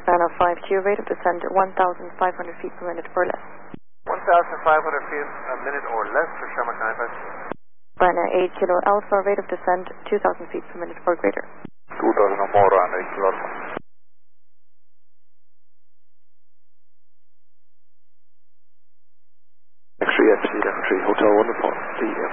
Nano 5Q, rate of descent 1,500 feet per minute or less. 1,500 feet a minute or less for Shamrock 95. Ryanair 8 Kilo Alpha, rate of descent 2,000 feet per minute or greater. 2,000 or more, Ryanair 8 Kilo Alpha. X3 FC, F3, Hotel Wonderful,